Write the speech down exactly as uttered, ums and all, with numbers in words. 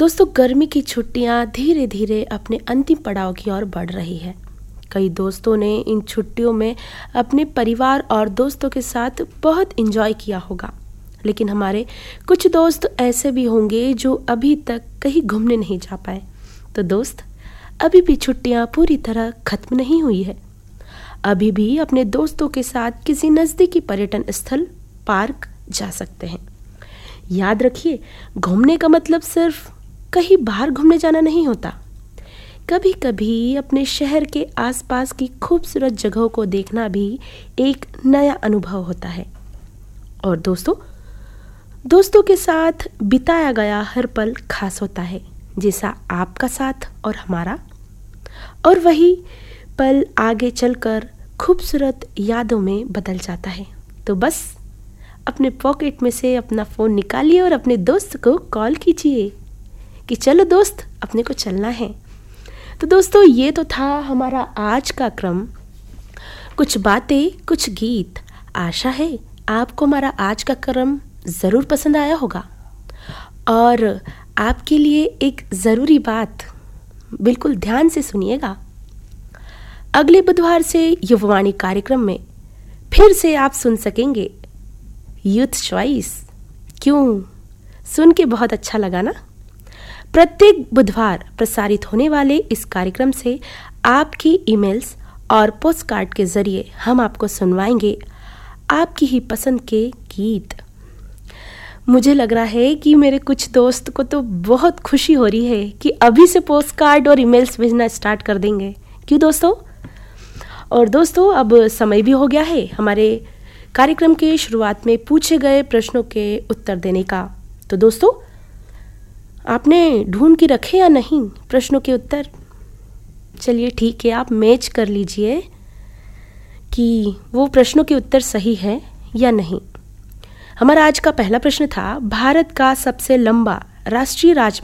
दोस्तों, गर्मी की छुट्टियां धीरे धीरे अपने अंतिम पड़ाव की ओर बढ़ रही है। कई दोस्तों ने इन छुट्टियों में अपने परिवार और दोस्तों के साथ बहुत एंजॉय किया होगा, लेकिन हमारे कुछ दोस्त ऐसे भी होंगे जो अभी तक कहीं घूमने नहीं जा पाए। तो दोस्त, अभी भी छुट्टियां पूरी तरह खत्म नहीं हुई है। अभी भी अपने दोस्तों के साथ किसी नज़दीकी पर्यटन स्थल, पार्क जा सकते हैं। याद रखिए, घूमने का मतलब सिर्फ कहीं बाहर घूमने जाना नहीं होता। कभी कभी अपने शहर के आसपास की खूबसूरत जगहों को देखना भी एक नया अनुभव होता है। और दोस्तों दोस्तों के साथ बिताया गया हर पल खास होता है, जैसा आपका साथ और हमारा। और वही पल आगे चलकर खूबसूरत यादों में बदल जाता है। तो बस अपने पॉकेट में से अपना फ़ोन निकालिए और अपने दोस्त को कॉल कीजिए कि चलो दोस्त, अपने को चलना है। तो दोस्तों, ये तो था हमारा आज का क्रम, कुछ बातें कुछ गीत। आशा है आपको हमारा आज का क्रम ज़रूर पसंद आया होगा। और आपके लिए एक ज़रूरी बात, बिल्कुल ध्यान से सुनिएगा। अगले बुधवार से युववाणी कार्यक्रम में फिर से आप सुन सकेंगे यूथ चॉइस। क्यों? सुन के बहुत अच्छा लगा ना? प्रत्येक बुधवार प्रसारित होने वाले इस कार्यक्रम से आपकी ईमेल्स और पोस्टकार्ड के जरिए हम आपको सुनवाएंगे आपकी ही पसंद के गीत। मुझे लग रहा है कि मेरे कुछ दोस्त को तो बहुत खुशी हो रही है कि अभी से पोस्टकार्ड और ईमेल्स भेजना स्टार्ट कर देंगे। क्यों दोस्तों? और दोस्तों, अब समय भी हो गया है हमारे कार्यक्रम के शुरुआत में पूछे गए प्रश्नों के उत्तर देने का। तो दोस्तों, आपने ढूंढ के रखे या नहीं प्रश्नों के उत्तर? चलिए ठीक है, आप मैच कर लीजिए कि वो प्रश्नों के उत्तर सही है या नहीं। हमारा आज का पहला प्रश्न था, भारत का सबसे लंबा राष्ट्रीय राजमार्ग